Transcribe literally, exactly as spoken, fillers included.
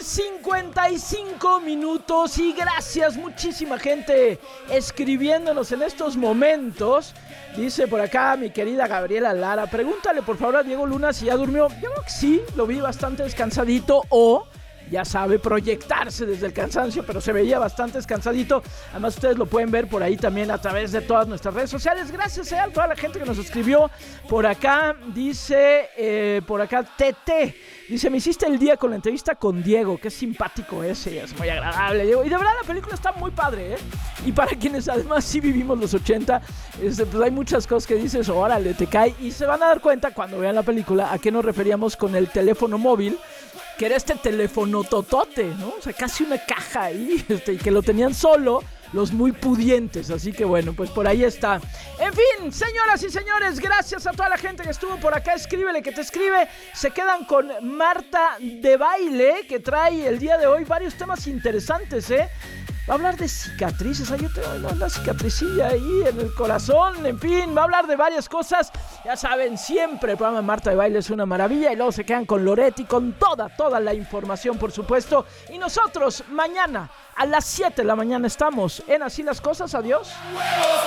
cincuenta y cinco minutos y gracias, muchísima gente escribiéndonos en estos momentos. Dice por acá mi querida Gabriela Lara, pregúntale por favor a Diego Luna si ya durmió. Yo creo que sí, lo vi bastante descansadito o... ya sabe proyectarse desde el cansancio, pero se veía bastante descansadito. Además ustedes lo pueden ver por ahí también a través de todas nuestras redes sociales. Gracias eh, a toda la gente que nos escribió por acá. Dice eh, por acá T T, dice, me hiciste el día con la entrevista con Diego. Qué simpático ese, es muy agradable, Diego. Y de verdad la película está muy padre, ¿eh? Y para quienes además sí vivimos los ochenta, este, pues hay muchas cosas que dices, órale, te cae. Y se van a dar cuenta cuando vean la película a qué nos referíamos con el teléfono móvil, que era este teléfono totote, ¿no? O sea, casi una caja ahí, este, y que lo tenían solo los muy pudientes. Así que bueno, pues por ahí está. En fin, señoras y señores, gracias a toda la gente que estuvo por acá. Escríbele que te escribe. Se quedan con Marta de Baile, que trae el día de hoy varios temas interesantes, ¿eh? Va a hablar de cicatrices, yo tengo una cicatricilla ahí en el corazón, en fin, va a hablar de varias cosas. Ya saben, siempre el programa de Marta de Baile es una maravilla y luego se quedan con Loretti, con toda, toda la información, por supuesto. Y nosotros mañana a las siete de la mañana estamos en Así las Cosas. Adiós.